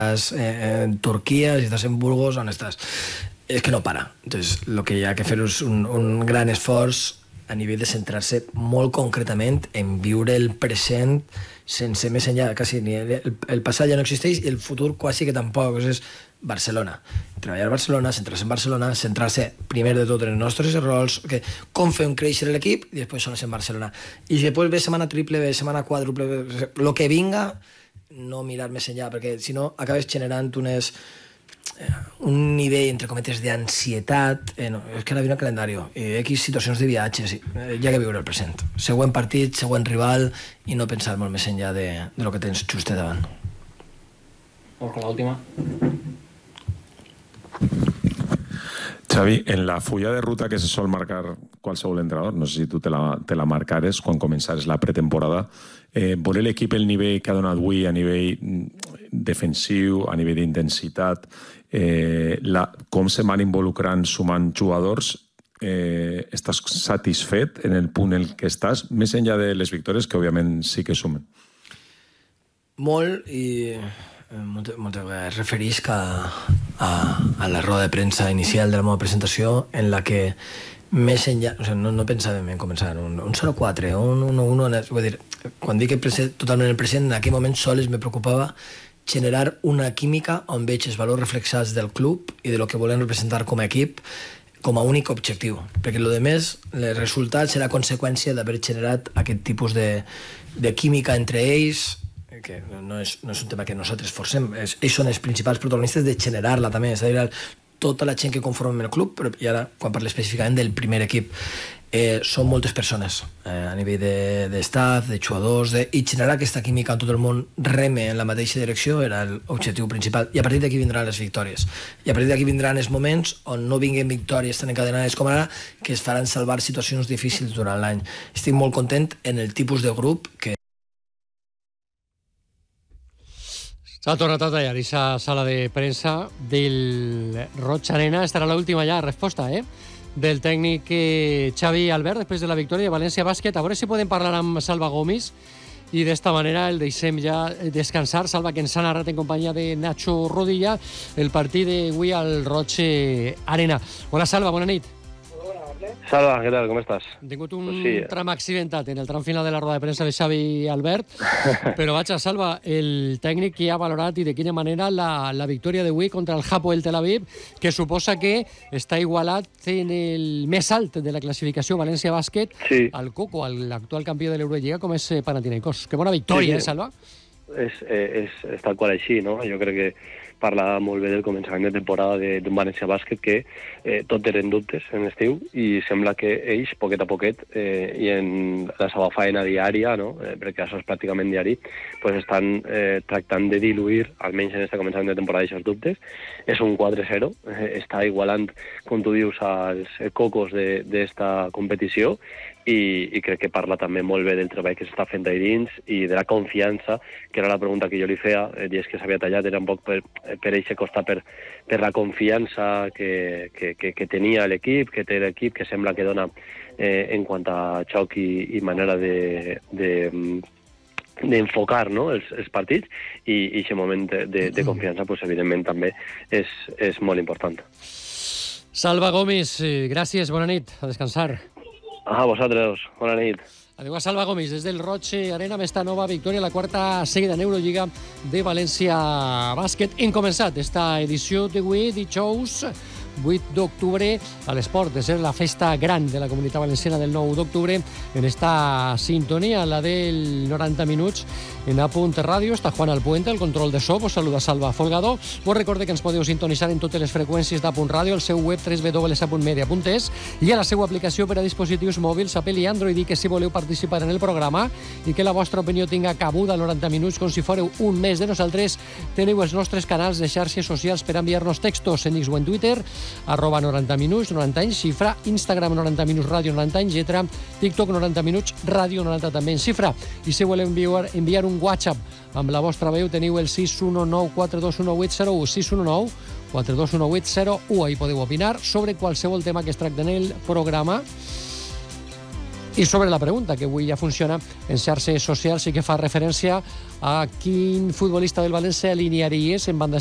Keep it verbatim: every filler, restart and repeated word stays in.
eh, en Turquía, si estás en Burgos, on estàs. És que no para. Entonces, lo que hi ha que fer és un, un gran esforç a nivell de centrar-se molt concretament en viure el present sense més enllà, quasi ni el, el passat ja no existeix i el futur quasi que tampoc. És Barcelona. Treballar a Barcelona, centrar-se en Barcelona, centrar-se primer de tot en els nostres errors, que, com fem créixer l'equip i després sonar-se en Barcelona. I després ve setmana triple, ve setmana quàdruple, el que vinga, no mirar més enllà, perquè si no acabes generant unes... un nivell, entre cometes, d'ansietat. Eh, no, és que ara viene el calendari i X situacions de viatge, sí. eh, hi ha que viure el present, següent partit, següent rival, i no pensar molt més enllà de, de lo que tens just davant. Vamos con la última. Xavi, en la fulla de ruta que se sol marcar qualsevol entrenador, no sé si tu te la, te la marcares quan començares la pretemporada, eh, veure l'equip el nivell que ha donat avui a nivell defensiu, a nivell d'intensitat, eh, la, com se van involucrant sumant jugadors, eh, estàs satisfet en el punt en què estàs, més enllà de les victòries que òbviament sí que sumen? Molt, i moltes, moltes vegades referisc a, a, a la roda de premsa inicial de la meva presentació, en la que més enllà, o sigui, no, no pensàvem en començar un, un zero quatre, un un un, vull dir, quan dic present, totalment el present, en aquell moment sols me preocupava generar una química on veig els valors reflexats del club i de lo que volem representar com a equip com a únic objectiu, perquè el que més, els resultats serà conseqüència d'haver generat aquest tipus de, de química entre ells, que no és, no és un tema que nosaltres forcem, és, ells són els principals protagonistes de generar-la també, és a dir, tota la gent que conformen el club, però i ara, quan parlo específicament del primer equip, eh, són moltes persones, eh, a nivell de, de staff, de jugadors, de, i generar aquesta química on tot el món reme en la mateixa direcció era l'objectiu principal, i a partir d'aquí vindran les victòries, i a partir d'aquí vindran els moments on no vinguin victòries tan encadenades com ara, que es faran salvar situacions difícils durant l'any. Estic molt content en el tipus de grup que s'ha tornat a tallar aquesta sala de premsa del Roig Arena. Estarà l'última ja resposta, eh? del tècnic eh, Xavi Albert després de la victòria de València Bàsquet. A veure si podem parlar amb Salva Gomis i d'esta manera el deixem ja descansar. Salva, que ens ha narrat en companyia de Nacho Rodilla el partit d'avui al Roig Arena. Hola, Salva, bona nit. Salva, què tal, com estàs? Hem tingut un pues sí. tram accidentat en el tram final de la roda de premsa de Xavi Albert, però vaig a Salva, el tècnic que ha valorat i de quina manera la, la victòria d'avui contra el Hapoel Tel Aviv, que suposa que està igualat en el més alt de la classificació València Bàsquet, sí. al Coco, l'actual campió de l'Eurolliga, com és Panathinaikos. Que bona victòria, sí, sí. eh, Salva? És, és, és tal qual així, no? Jo crec que parla molt bé del començament de temporada d'un València Bàsquet que eh, tot eren dubtes en estiu i sembla que ells, poquet a poquet, eh, i en la seva feina diària, no? eh, perquè això és pràcticament diari, pues estan eh, tractant de diluir, almenys en aquest començament de temporada, aquests dubtes. És un quatre zero, eh, està igualant, com tu dius, als cocos d'esta competició, i, i crec que parla també molt bé del treball que s'està fent allà dins i de la confiança, que era la pregunta que jo li feia, eh, i és que s'havia tallat, era un poc per, per eixe costat, per, per la confiança que, que, que, que tenia l'equip, que té l'equip, que sembla que dona eh, en quant a xoc i, i manera de... de d'enfocar, no? els, els partits, i aquest moment de, de, de confiança, pues, evidentment, també és, és molt important. Salva Gomis, gràcies, bona nit, a descansar. A vosaltres, bona nit. Adéu a Salva Gomis, des del Roig Arena, amb esta nova victòria, la quarta seguida en Eurolliga de València Bàsquet. Hem començat esta edició d'avui, dijous, vuit d'octubre, a l'esport, de ser la festa gran de la Comunitat Valenciana del nou d'octubre, en esta sintonia, la del noranta minuts, en A Punt Ràdio. Està Juan Alpuente, el control de so, vos saluda Salva Folgado. Vos recorde que ens podeu sintonitzar en totes les freqüències d'A Punt Ràdio, al seu web w w w punt a punt media punt es i a la seva aplicació per a dispositius mòbils Apple i Android, i que si voleu participar en el programa i que la vostra opinió tinga cabuda a noranta minuts com si fóreu un mes de nosaltres, teniu els nostres canals de xarxes socials per enviar-nos textos en X o en Twitter, arroba noranta minuts, noranta anys, xifra, Instagram noranta minuts ràdio, noranta anys, lletra, TikTok noranta minuts ràdio, noranta també en xifra. I si voleu enviar, enviar un WhatsApp amb la vostra veu, teniu el sis u nou quatre dos u vuit zero u, sis u nou quatre dos u vuit zero u. Ahí podeu opinar sobre qualsevol tema que es tracta en el programa. I sobre la pregunta, que avui ja funciona en xarxes socials i que fa referència a quin futbolista del València alinearies en banda